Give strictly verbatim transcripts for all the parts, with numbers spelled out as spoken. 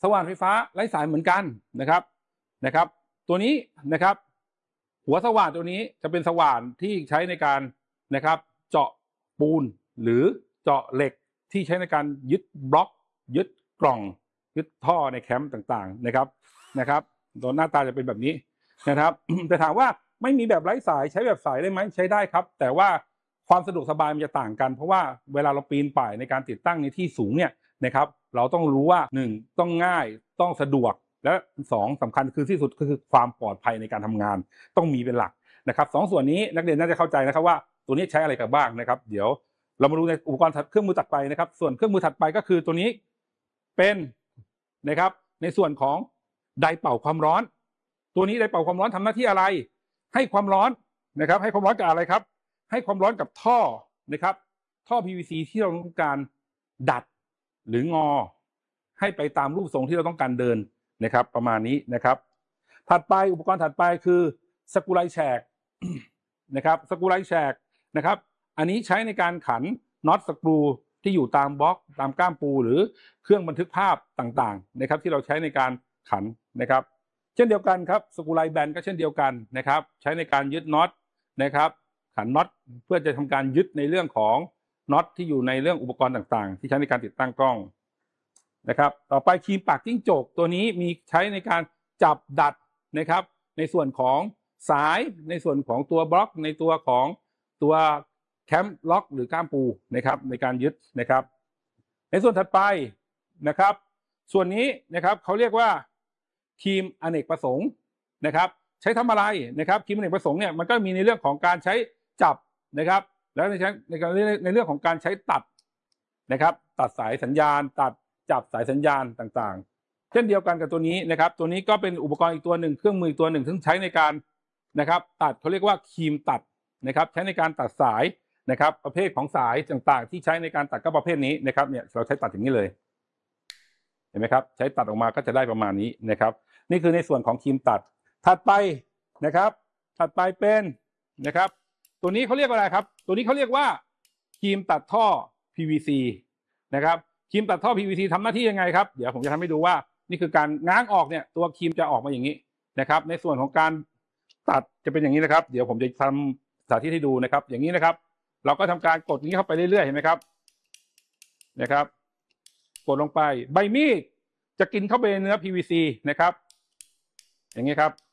สว่านไฟฟ้าไร้สายเหมือนกันนะครับนะครับตัวนี้นะครับหัวสว่านตัวนี้จะเป็นสว่านที่ใช้ในการนะครับเจาะปูนหรือเจาะเหล็กที่ใช้ในการยึดบล็อกยึดกล่องยึดท่อในแคมป์ต่างๆนะครับนะครับตัวหน้าตาจะเป็นแบบนี้นะครับแต่ถามว่าไม่มีแบบไร้สายใช้แบบสายได้ไหมใช้ได้ครับแต่ว่าความสะดวกสบายมันจะต่างกันเพราะว่าเวลาเราปีนป่ายในการติดตั้งในที่สูงเนี่ยนะครับเราต้องรู้ว่าหนึ่งต้องง่ายต้องสะดวกและสองสำคัญคือที่สุดก็คือความปลอดภัยในการทำงานต้องมีเป็นหลักนะครับสองส่วนนี้นักเรียนน่าจะเข้าใจนะครับว่าตัวนี้ใช้อะไรกันบ้างนะครับเดี๋ยวเรามาดูในอุปกรณ์เครื่องมือถัดไปนะครับส่วนเครื่องมือถัดไปก็คือตัวนี้เป็นนะครับในส่วนของไดเป่าความร้อนตัวนี้ไดเป่าความร้อนทำหน้าที่อะไรให้ความร้อนนะครับให้ความร้อนกับอะไรครับให้ความร้อนกับท่อนะครับท่อ พี วี ซี ที่เราต้องการดัดหรืองอให้ไปตามรูปทรงที่เราต้องการเดินนะครับประมาณนี้นะครับถัดไปอุปกรณ์ถัดไปคือสกรูไลแฉกนะครับสกรูไลแฉกนะครับอันนี้ใช้ในการขันน็อตสกรูที่อยู่ตามบล็อกตามก้ามปูหรือเครื่องบันทึกภาพต่างๆนะครับที่เราใช้ในการขันนะครับเช่นเดียวกันครับสกรูไลแบนก็เช่นเดียวกันนะครับใช้ในการยึดน็อตนะครับขันน็อตเพื่อจะทำการยึดในเรื่องของน็อตที่อยู่ในเรื่องอุปกรณ์ต่างๆที่ใช้ในการติดตั้งกล้องนะครับต่อไปครีมปากจิ้งจกตัวนี้มีใช้ในการจับดัดนะครับในส่วนของสายในส่วนของตัวบล็อกในตัวของตัวแคมป์ล็อกหรือก้ามปูนะครับในการยึดนะครับในส่วนถัดไปนะครับส่วนนี้นะครับเขาเรียกว่าครีมอเนกประสงค์นะครับใช้ทำอะไรนะครับครีมอเนกประสงค์เนี่ยมันก็มีในเรื่องของการใช้จับนะครับแล้วในในการในเรื่องของการใช้ตัดนะครับตัดสายสัญญาณตัดจับสายสัญญาณต่างๆเช่นเดียวกันกับตัวนี้นะครับตัวนี้ก็เป็นอุปกรณ์อีกตัวหนึ่งเครื่องมือตัวหนึ่งซึ่งใช้ในการนะครับตัดเขาเรียกว่าครีมตัดนะครับใช้ในการตัดสายนะครับประเภทของสายต่างๆที่ใช้ในการตัดก็ประเภทนี้นะครับเนี่ยเราใช้ตัดอย่างนี้เลยเห็นไหมครับใช้ตัดออกมาก็จะได้ประมาณนี้นะครับนี่คือในส่วนของครีมตัดถัดไปนะครับถัดไปเป็นนะครับตัวนี้เขาเรียกว่าอะไรครับตัวนี้เขาเรียกว่าครีมตัดท่อ พี วี ซี นะครับครีมตัดท่อ พี วี ซี ทำหน้าที่ยังไงครับเดี๋ยวผมจะทำให้ดูว่านี่คือการง้างออกเนี่ยตัวครีมจะออกมาอย่างนี้นะครับในส่วนของการตัดจะเป็นอย่างนี้นะครับเดี๋ยวผมจะทำสาธิตให้ดูนะครับอย่างนี้นะครับเราก็ทำการกดนี้เข้าไปเรื่อยๆเห็นไหมครับนะครับกดลงไปใบมีดจะกินเข้าไปในเนื้อ พี วี ซี นะครับอย่างนี้ครับ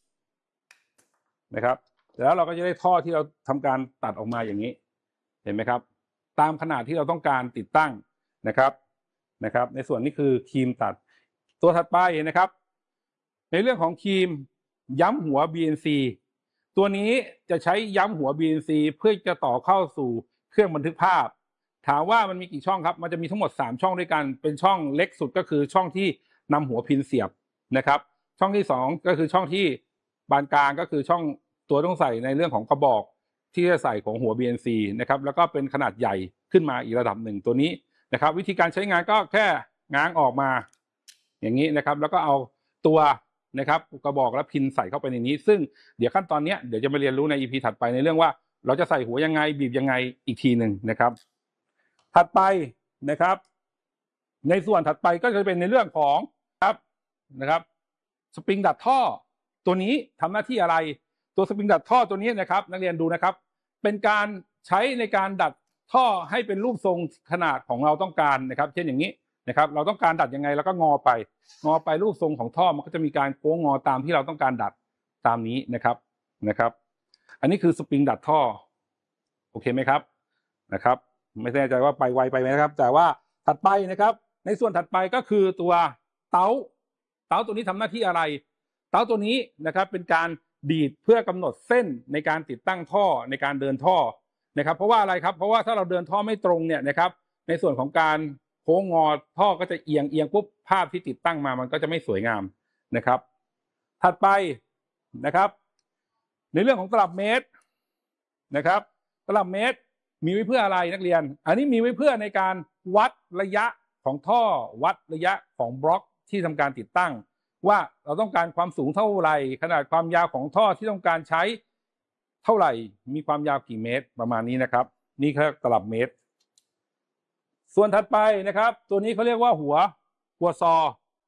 นะครับแล้วเราก็จะได้ท่อที่เราทำการตัดออกมาอย่างนี้เห็นไหมครับตามขนาดที่เราต้องการติดตั้งนะครับนะครับในส่วนนี้คือครีมตัดตัวถัดไปนะครับในเรื่องของครีมย้ำหัว บี เอ็น ซี ตัวนี้จะใช้ย้ำหัว บี เอ็น ซี เพื่อจะต่อเข้าสู่เครื่องบันทึกภาพถามว่ามันมีกี่ช่องครับมันจะมีทั้งหมดสามช่องด้วยกันเป็นช่องเล็กสุดก็คือช่องที่นำหัวพินเสียบนะครับช่องที่สองก็คือช่องที่บานกลางก็คือช่องตัวต้องใส่ในเรื่องของกระบอกที่จะใส่ของหัว บี เอ็น ซี นะครับแล้วก็เป็นขนาดใหญ่ขึ้นมาอีกระดับหนึ่งตัวนี้นะครับวิธีการใช้งานก็แค่ง้างออกมาอย่างนี้นะครับแล้วก็เอาตัวนะครับกระบอกและพินใส่เข้าไปในนี้ซึ่งเดี๋ยวขั้นตอนนี้เดี๋ยวจะมาเรียนรู้ใน อี พี ถัดไปในเรื่องว่าเราจะใส่หัวยังไงบีบยังไงอีกทีหนึ่งนะครับถัดไปนะครับในส่วนถัดไปก็จะเป็นในเรื่องของครับนะครับสปริงดัดท่อตัวนี้ทำหน้าที่อะไรตัวสปริงดัดท่อตัวนี้นะครับนักเรียนดูนะครับเป็นการใช้ในการดัดท่อให้เป็นรูปทรงขนาดของเราต้องการนะครับเช่นอย่างนี้นะครับเราต้องการดัดยังไงแล้วก็งอไปงอไปรูปทรงของท่อมันก็จะมีการโค้งงอตามที่เราต้องการดัดตามนี้นะครับนะครับอันนี้คือสปริงดัดท่อโอเคไหมครับนะครับไม่แน่ใจว่าไปไวไปไหมนะครับแต่ว่าถัดไปนะครับในส่วนถัดไปก็คือตัวเตาเตาตัวนี้ทำหน้าที่อะไรเตาตัวนี้นะครับเป็นการดีดเพื่อกำหนดเส้นในการติดตั้งท่อในการเดินท่อนะครับเพราะว่าอะไรครับเพราะว่าถ้าเราเดินท่อไม่ตรงเนี่ยนะครับในส่วนของการโค้งงอท่อก็จะเอียงเอียงปุ๊บภาพที่ติดตั้งมามันก็จะไม่สวยงามนะครับถัดไปนะครับในเรื่องของตลับเมตรนะครับตลับเมตรมีไว้เพื่ออะไรนักเรียนอันนี้มีไว้เพื่อในการวัดระยะของท่อวัดระยะของบล็อกที่ทำการติดตั้งว่าเราต้องการความสูงเท่าไหร่ขนาดความยาวของท่อที่ต้องการใช้เท่าไหร่มีความยาวกี่เมตรประมาณนี้นะครับนี่คือตลับเมตรส่วนถัดไปนะครับตัวนี้เขาเรียกว่าหัวหัวซอ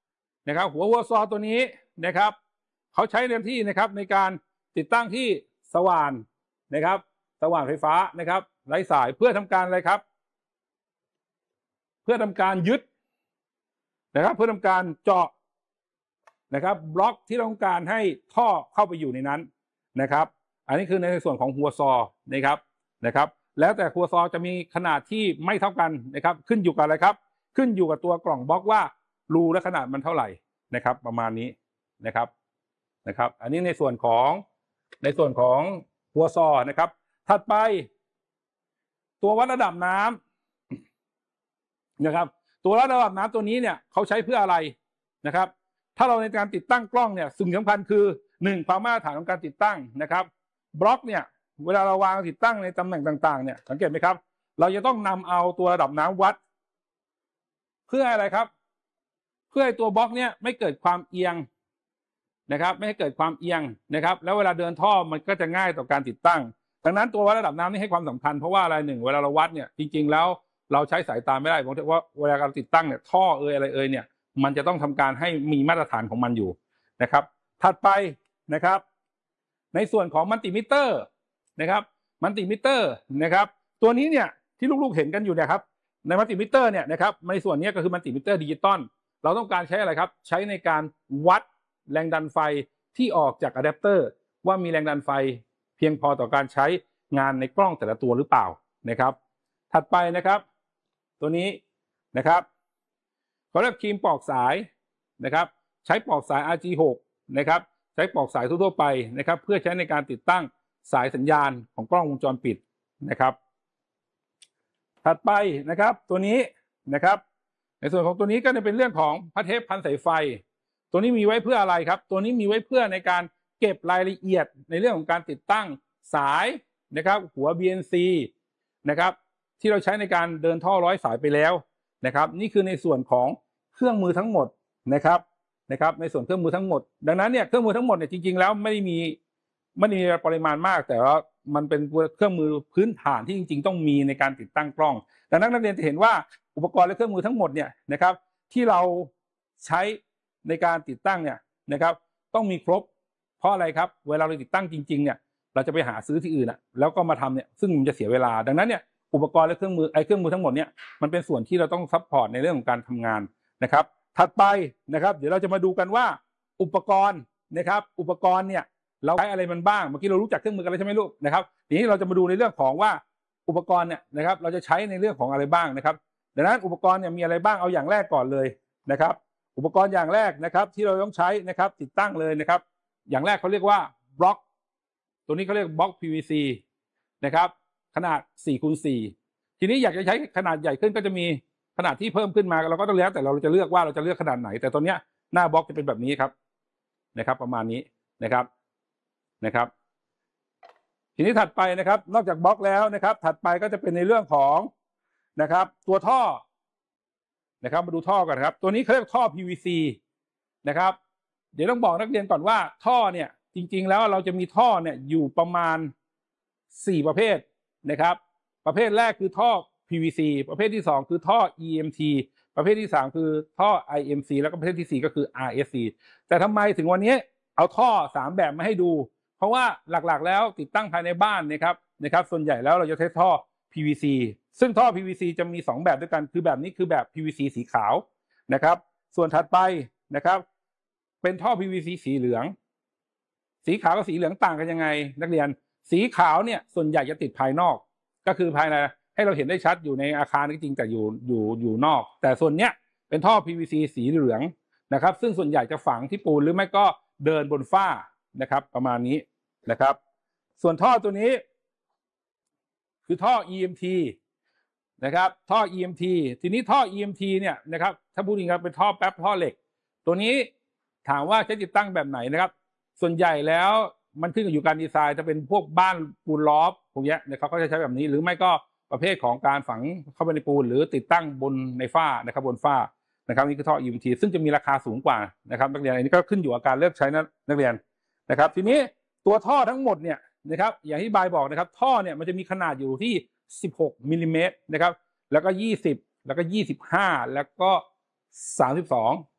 นะครับหัววัวซอตัวนี้นะครับเขาใช้เต็มที่นะครับในการติดตั้งที่สว่านนะครับสว่านไฟฟ้านะครับไร้สายเพื่อทำการอะไรครับเพื่อทำการยึดนะครับเพื่อทำการเจาะนะครับบล็อกที่ต้องการให้ท่อเข้าไปอยู่ในนั้นนะครับอันนี้คือในส่วนของหัวซอนะครับนะครับแล้วแต่หัวซอจะมีขนาดที่ไม่เท่ากันนะครับขึ้นอยู่กับอะไรครับขึ้นอยู่กับตัวกล่องบล็อกว่ารูและขนาดมันเท่าไหร่นะครับประมาณนี้นะครับนะครับอันนี้ในส่วนของในส่วนของหัวซอนะครับถัดไปตัววัดระดับน้ำนะครับตัววัดระดับน้ำตัวนี้เนี่ยเขาใช้เพื่ออะไรนะครับถ้าเราในการติดตั้งกล้องเนี่ยสิ่งสำคัญคือหนึ่งความมาตรฐานของการติดตั้งนะครับบล็อกเนี่ยเวลาเราวางติดตั้งในตำแหน่งต่างๆเนี่ยสังเกตไหมครับเราจะต้องนำเอาตัวระดับน้ำวัดเพื่ออะไรครับเพื่อให้ตัวบล็อกเนี่ยไม่เกิดความเอียงนะครับไม่ให้เกิดความเอียงนะครับแล้วเวลาเดินท่อมันก็จะง่ายต่อการติดตั้งดังนั้นตัววัดระดับน้ำนี่ให้ความสำคัญเพราะว่าอะไรหนึ่งเวลาเราวัดเนี่ยจริงๆแล้วเราใช้สายตาไม่ได้เพราะว่าเวลาการติดตั้งเนี่ยท่อเอ่ยอะไรเอ่ยเนี่ยมันจะต้องทำการให้มีมาตรฐานของมันอยู่นะครับถัดไปนะครับในส่วนของมัลติมิเตอร์นะครับมัลติมิเตอร์นะครับตัวนี้เนี่ยที่ลูกๆเห็นกันอยู่เนี่ยครับในมัลติมิเตอร์เนี่ยนะครับในส่วนนี้ก็คือมัลติมิเตอร์ดิจิตอลเราต้องการใช้อะไรครับใช้ในการวัดแรงดันไฟที่ออกจากอะแดปเตอร์ว่ามีแรงดันไฟเพียงพอต่อการใช้งานในกล้องแต่ละตัวหรือเปล่านะครับถัดไปนะครับตัวนี้นะครับเขาเรียกครีมปอกสายนะครับใช้ปอกสาย อาร์ จี หก นะครับใช้ปอกสายทั่วๆไปนะครับเพื่อใช้ในการติดตั้งสายสัญญาณของกล้องวงจรปิดนะครับถัดไปนะครับตัวนี้นะครับในส่วนของตัวนี้ก็จะเป็นเรื่องของพาสเทปพันสายไฟตัวนี้มีไว้เพื่ออะไรครับตัวนี้มีไว้เพื่อในการเก็บรายละเอียดในเรื่องของการติดตั้งสายนะครับหัว บี เอ็น ซี นะครับที่เราใช้ในการเดินท่อร้อยสายไปแล้วนะครับนี่คือในส่วนของเครื่องมือทั้งหมดนะครับนะครับในส่วนเครื่องมือทั้งหมดดังนั้นเนี่ยเครื่องมือทั้งหมดเนี่ยจริงๆแล้วไม่ได้มีไม่ได้มีปริมาณมากแต่ว่ามันเป็นเครื่องมือพื้นฐานที่จริงๆต้องมีในการติดตั้งกล้องดังนั้นนักเรียนจะเห็นว่าอุปกรณ์และเครื่องมือทั้งหมดเนี่ยนะครับที่เราใช้ในการติดตั้งเนี่ยนะครับต้องมีครบเพราะอะไรครับเวลาเราติดตั้งจริงๆเนี่ยเราจะไปหาซื้อที่อื่นอ่ะแล้วก็มาทำเนี่ยซึ่งมันจะเสียเวลาดังนั้นเนี่ยอุปกรณ์และเครื่องมือไอ้เครื่องมือทั้งหมดเนี่ยมันเป็นส่วนที่เราต้องซัพพอร์ตในเรื่องของการทำงานนะครับถัดไปนะครับเดี๋ยวเราจะมาดูกันว่าอุปกรณ์นะครับอุปกรณ์เนี่ยเราใช้อะไรมันบ้างเมื่อกี้เรารู้จักเครื่องมือกันแล้วใช่ไหมลูกนะครับทีนี้เราจะมาดูในเรื่องของว่าอุปกรณ์เนี่ยนะครับเราจะใช้ในเรื่องของอะไรบ้างนะครับดังนั้นอุปกรณ์เนี่ยมีอะไรบ้างเอาอย่างแรกก่อนเลยนะครับอุปกรณ์อย่างแรกนะครับที่เราต้องใช้นะครับติดตั้งเลยนะครับอย่างแรกเขาเรียกว่าบล็อกตัวนี้เขาเรียกบล็อก พี วี ซี นะครับขนาด สี่คูณ สี่ ทีนี้อยากจะใช้ขนาดใหญ่ขึ้นก็จะมีขนาดที่เพิ่มขึ้นมาเราก็ต้องแล้วแต่เราจะเลือกว่าเราจะเลือกขนาดไหนแต่ตอนนี้หน้าบล็อกจะเป็นแบบนี้ครับนะครับประมาณนี้นะครับนะครับทีนี้ถัดไปนะครับนอกจากบล็อกแล้วนะครับถัดไปก็จะเป็นในเรื่องของนะครับตัวท่อนะครับมาดูท่อกันครับตัวนี้เขาเรียกท่อ พี วี ซี นะครับเดี๋ยวต้องบอกนักเรียนก่อนว่าท่อเนี่ยจริงๆแล้วเราจะมีท่อเนี่ยอยู่ประมาณสี่ประเภทนะครับประเภทแรกคือท่อ พี วี ซี ประเภทที่สองคือท่อ อี เอ็ม ที ประเภทที่สามคือท่อ ไอ เอ็ม ซี แล้วก็ประเภทที่สี่ก็คือ อาร์ เอส ซี แต่ทำไมถึงวันนี้เอาท่อสามแบบมาให้ดูเพราะว่าหลักๆแล้วติดตั้งภายในบ้านนะครับนะครับส่วนใหญ่แล้วเราจะใช้ท่อ พี วี ซี ซึ่งท่อ พี วี ซี จะมีสองแบบด้วยกันคือแบบนี้คือแบบ พี วี ซี สีขาวนะครับส่วนถัดไปนะครับเป็นท่อ พี วี ซี สีเหลืองสีขาวกับสีเหลืองต่างกันยังไงนักเรียนสีขาวเนี่ยส่วนใหญ่จะติดภายนอกก็คือภายในให้เราเห็นได้ชัดอยู่ในอาคารจริงๆแต่อยู่อยู่อยู่นอกแต่ส่วนเนี้ยเป็นท่อ พี วี ซี สีเหลืองนะครับซึ่งส่วนใหญ่จะฝังที่ปูนหรือไม่ก็เดินบนฝ้านะครับประมาณนี้นะครับส่วนท่อตัวนี้คือท่อ อี เอ็ม ที นะครับท่อ อี เอ็ม ที ทีนี้ท่อ อี เอ็ม ที เนี่ยนะครับถ้าพูดจริงๆเป็นท่อแป๊บท่อเหล็กตัวนี้ถามว่าใช้ติดตั้งแบบไหนนะครับส่วนใหญ่แล้วมันขึ้นอยู่การดีไซน์จะเป็นพวกบ้านปูนล้อมพวกนี้นะครับเขาจะใช้แบบนี้หรือไม่ก็ประเภทของการฝังเข้าไปในปูนหรือติดตั้งบนในฝ้านะครับบนฝ้านะครับนี่คือท่อ อี เอ็ม ที ซึ่งจะมีราคาสูงกว่านะครับนักเรียนอันนี้ก็ขึ้นอยู่กับการเลือกใช้นะนักเรียนนะครับทีนี้ตัวท่อทั้งหมดเนี่ยนะครับอย่างที่บายบอกนะครับท่อเนี่ยมันจะมีขนาดอยู่ที่สิบหกมิลลิเมตรนะครับแล้วก็ยี่สิบแล้วก็ยี่สิบห้าแล้วก็สามสิบสอง